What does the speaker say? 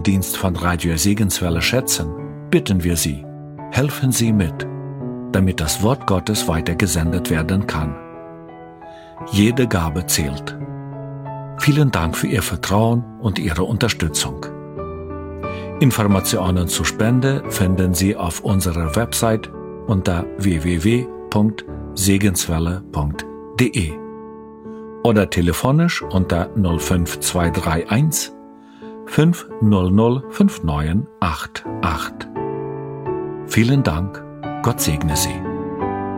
Nachrichtendienst von Radio Segenswelle schätzen, bitten wir Sie, helfen Sie mit, damit das Wort Gottes weitergesendet werden kann. Jede Gabe zählt. Vielen Dank für Ihr Vertrauen und Ihre Unterstützung. Informationen zur Spende finden Sie auf unserer Website unter www.segenswelle.de oder telefonisch unter 05231 500 5988. Vielen Dank, Gott segne Sie.